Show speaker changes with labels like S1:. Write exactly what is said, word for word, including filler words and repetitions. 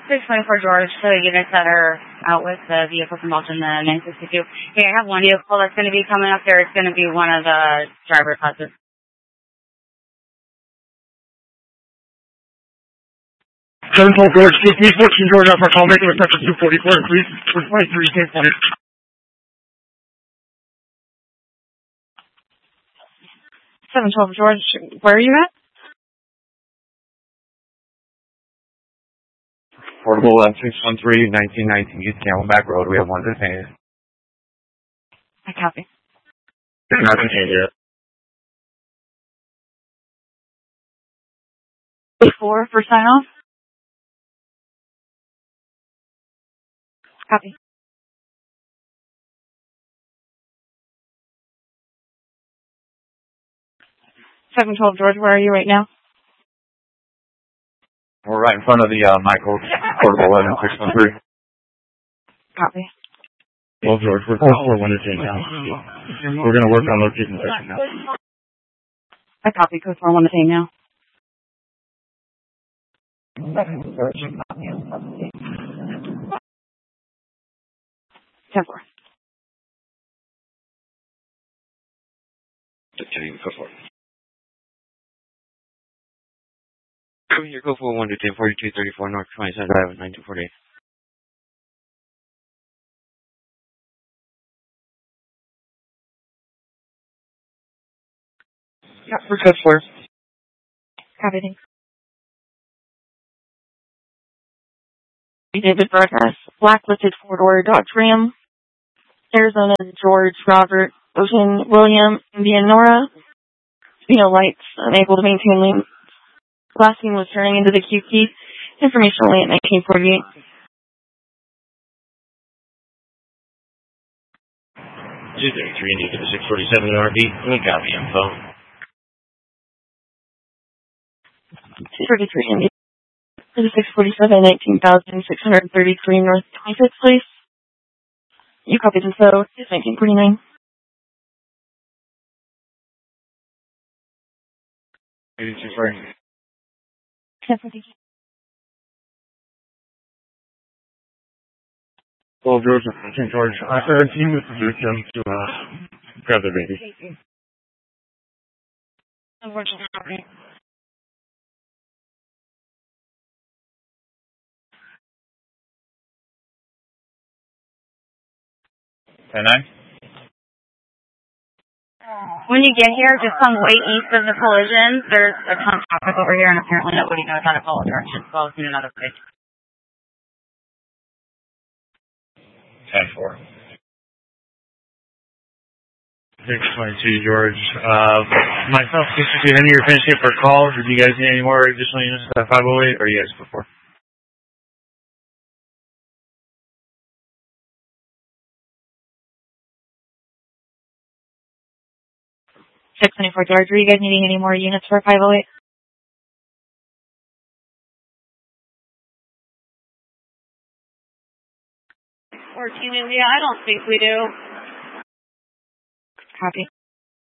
S1: six twenty-four George, so units that are out with the vehicles involved in the nine sixty-two. Okay, I have one vehicle that's going to be coming up there. It's going to be one of the driver classes.
S2: seven twelve George, three fourteen George, Alpha call, make it effective two forty-four, three twenty-three, same point.
S1: seven twelve George, where are you at?
S3: Portable uh, six one three, nineteen nineteen East Camelback Road. We have one detained.
S1: I copy.
S2: Not detained yet.
S1: Four for sign off. Copy. seven twelve George, where are you right now?
S3: We're right in front of the uh, Michael Portable eleven six one three.
S1: Copy.
S2: Well, George, we're four one detained now. We're going to work on locating the section now.
S1: I copy. Code four one detained now. ten four.
S3: Detained, go for it. Come here, go for one to ten forty-two thirty-four North twenty-seven Drive, nine two forty-eight.
S1: Yeah, for code four. Copy, thanks. David Broadcast, blacklisted four-door Dodge Ram, Arizona George Robert Ocean William Indian Nora, Spino lights, unable to maintain lane. Last seen was turning into the Q P. Information only at nineteen forty-eight.
S2: two thirty-three, Indy to the six forty-seven R V. We got the info.
S1: two thirty-three Indy to the six forty-seven, nineteen thousand six hundred thirty-three North twenty-fifth Place. You copied info. It's nineteen forty-nine.
S3: eighty-two sorry.
S2: Well, George, Saint George, I heard a team with the victim to uh, grab their baby.
S1: Unfortunately.
S3: ten nine?
S1: When you get here, just come way east of the collision. There's a ton of traffic over here, and apparently nobody knows how to follow directions, so I'll see another place.
S3: ten four.
S2: six twenty-two, George. Uh, myself, basically, any of your finished for calls, or do you guys need any more additional units at five oh eight, or you guys before?
S1: six twenty-four George, are you guys needing any more units for five oh eight? fourteen India, I don't think we do. Copy.